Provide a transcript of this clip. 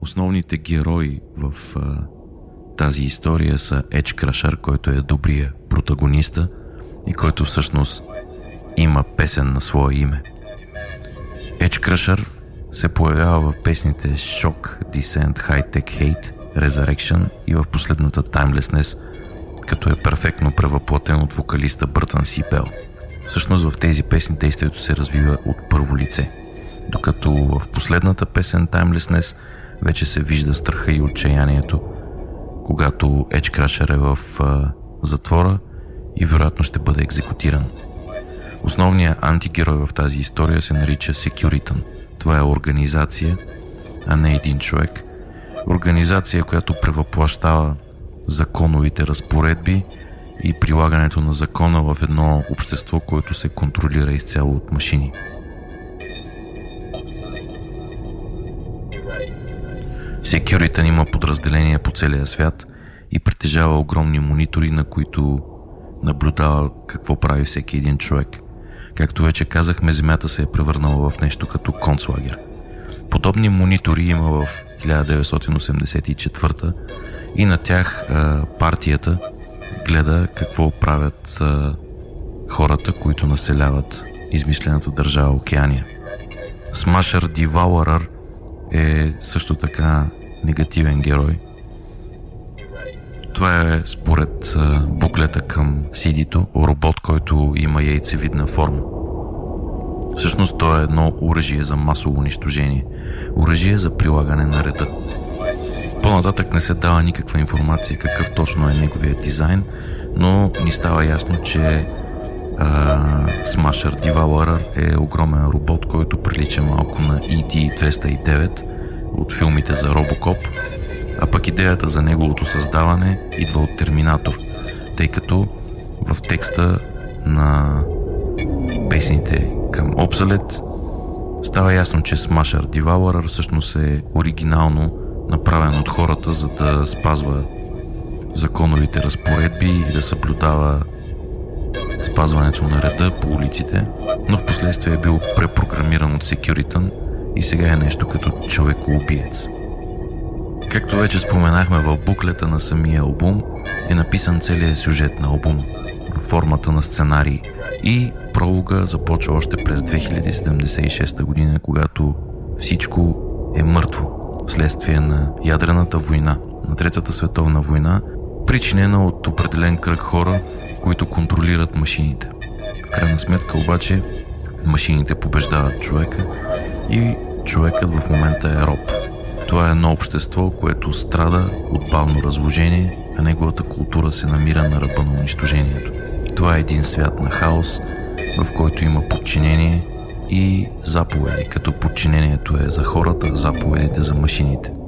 Основните герои в тази история са Edge Crusher, който е добрия протагониста и който всъщност има песен на свое име. Edge Crusher се появява в песните Shock, Descent, High Tech Hate, Resurrection и в последната Timelessness, като е перфектно превъплатен от вокалиста Бъртън Сипел. Всъщност в тези песни действието се развива от първо лице, докато в последната песен Timelessness вече се вижда страха и отчаянието, когато Edge Crusher е в затвора и вероятно ще бъде екзекутиран. Основният антигерой в тази история се нарича Securitan. Това е организация, а не един човек. Организация, която превъплащава законовите разпоредби и прилагането на закона в едно общество, което се контролира изцяло от машини. Securitan има подразделения по целия свят и притежава огромни монитори, на които наблюдава какво прави всеки един човек. Както вече казахме, Земята се е превърнала в нещо като концлагер. Подобни монитори има в 1984 и на тях партията гледа какво правят хората, които населяват измислената държава Океания. Smasher Devourer е също така негативен герой. Това е според буклета към CD-то робот, който има яйцевидна форма. Всъщност той е едно оръжие за масово унищожение. Оръжие за прилагане на реда. По-нататък не се дава никаква информация какъв точно е неговият дизайн, но ни става ясно, че Smasher Devourer е огромен робот, който прилича малко на ET-209 от филмите за Робокоп, а пък идеята за неговото създаване идва от Терминатор, тъй като в текста на песните към Obsolete става ясно, че Smasher Devourer всъщност е оригинално направен от хората, за да спазва законовите разпоредби и да съблюдава спазването на реда по улиците, но в последствие е бил препрограмиран от Securitan и сега е нещо като човекоубиец. Както вече споменахме, в буклета на самия албум е написан целият сюжет на албум в формата на сценарий и пролога започва още през 2076 година, когато всичко е мъртво вследствие на ядрената война, на Третата световна война, причинена от определен кръг хора, които контролират машините. В крайна сметка обаче машините побеждават човека и човекът в момента е роб. Това е едно общество, което страда от бавно разложение, а неговата култура се намира на ръба на унищожението. Това е един свят на хаос, в който има подчинение и заповеди, като подчинението е за хората, заповедите за машините.